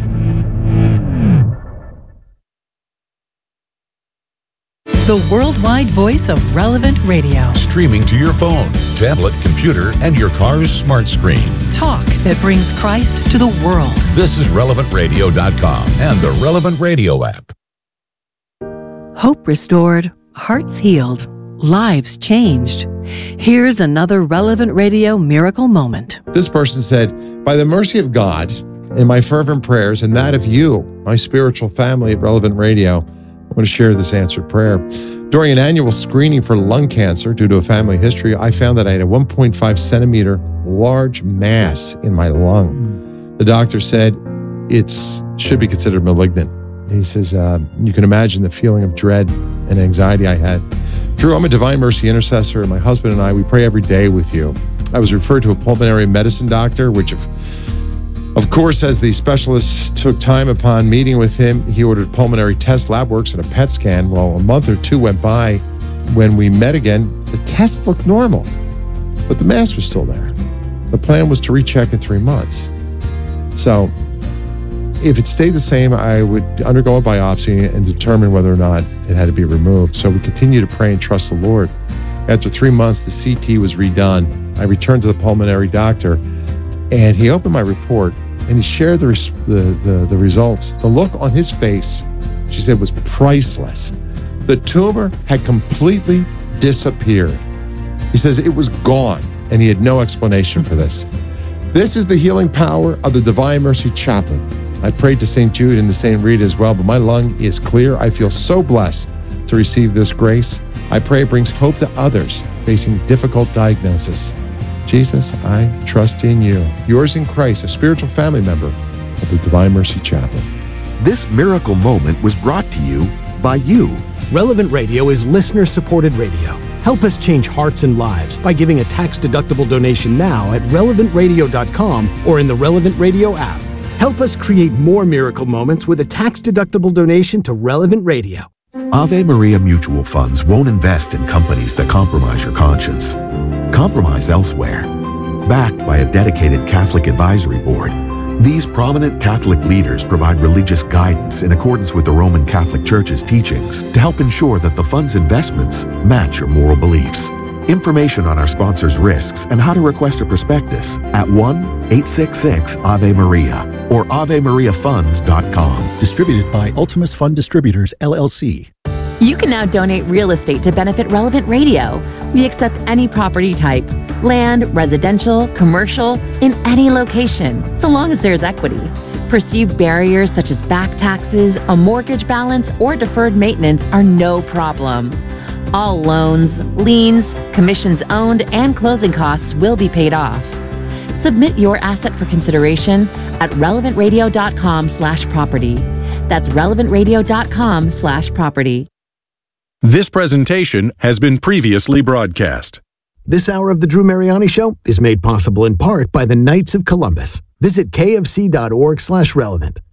The worldwide voice of Relevant Radio. Streaming to your phone, tablet, computer, and your car's smart screen. Talk that brings Christ to the world. This is relevant radio dot com and the Relevant Radio app. Hope restored, hearts healed, lives changed. Here's another Relevant Radio miracle moment. This person said, by the mercy of God and my fervent prayers and that of you, my spiritual family at Relevant Radio, I want to share this answered prayer. During an annual screening for lung cancer due to a family history, I found that I had a one point five centimeter large mass in my lung. The doctor said it should be considered malignant. He says, uh, you can imagine the feeling of dread and anxiety I had. Drew, I'm a Divine Mercy intercessor, and my husband and I, we pray every day with you. I was referred to a pulmonary medicine doctor, which of Of course, as the specialist took time upon meeting with him, he ordered pulmonary test, lab works, and a P E T scan. Well, a month or two went by. When we met again, the test looked normal, but the mass was still there. The plan was to recheck in three months. So if it stayed the same, I would undergo a biopsy and determine whether or not it had to be removed. So we continue to pray and trust the Lord. After three months, the C T was redone. I returned to the pulmonary doctor, and he opened my report, and he shared the, res- the, the, the results. The look on his face, she said, was priceless. The tumor had completely disappeared. He says it was gone, and he had no explanation for this. This is the healing power of the Divine Mercy Chaplet. I prayed to Saint Jude and to Saint Rita as well, but my lung is clear. I feel so blessed to receive this grace. I pray it brings hope to others facing difficult diagnosis. Jesus, I trust in you. Yours in Christ, a spiritual family member of the Divine Mercy Chaplet. This miracle moment was brought to you by you. Relevant Radio is listener-supported radio. Help us change hearts and lives by giving a tax-deductible donation now at relevant radio dot com or in the Relevant Radio app. Help us create more miracle moments with a tax-deductible donation to Relevant Radio. Ave Maria Mutual Funds won't invest in companies that compromise your conscience. Compromise elsewhere. Backed by a dedicated Catholic advisory board, these prominent Catholic leaders provide religious guidance in accordance with the Roman Catholic Church's teachings to help ensure that the fund's investments match your moral beliefs. Information on our sponsors' risks and how to request a prospectus at one eight six six Ave Maria or ave maria funds dot com. Distributed by Ultimus Fund Distributors, L L C. You can now donate real estate to benefit Relevant Radio. We accept any property type, land, residential, commercial, in any location, so long as there's equity. Perceived barriers such as back taxes, a mortgage balance, or deferred maintenance are no problem. All loans, liens, commissions owned, and closing costs will be paid off. Submit your asset for consideration at relevantradio.com slash property. That's relevantradio.com slash property. This presentation has been previously broadcast. This hour of the Drew Mariani Show is made possible in part by the Knights of Columbus. Visit kfc.org slash relevant.